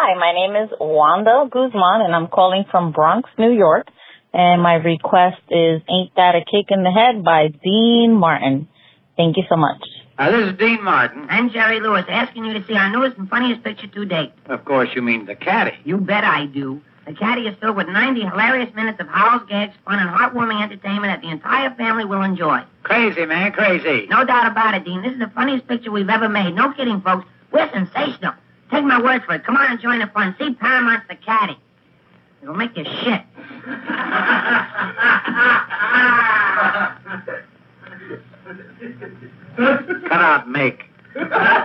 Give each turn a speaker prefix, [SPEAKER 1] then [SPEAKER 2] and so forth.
[SPEAKER 1] Hi, my name is Wanda Guzman, and I'm calling from Bronx, New York. And my request is Ain't That a Kick in the Head by Dean Martin. Thank you so much.
[SPEAKER 2] This is Dean Martin.
[SPEAKER 3] I'm Jerry Lewis, asking you to see our newest and funniest picture to date.
[SPEAKER 2] Of course, you mean The Caddy.
[SPEAKER 3] You bet I do. The Caddy is filled with 90 hilarious minutes of howls, gags, fun, and heartwarming entertainment that the entire family will enjoy.
[SPEAKER 2] Crazy, man, crazy.
[SPEAKER 3] No doubt about it, Dean. This is the funniest picture we've ever made. No kidding, folks. We're sensational. Take my word for it. Come on and join the fun. See Paramount's The Caddy. It'll make you shit.
[SPEAKER 2] Cut out make.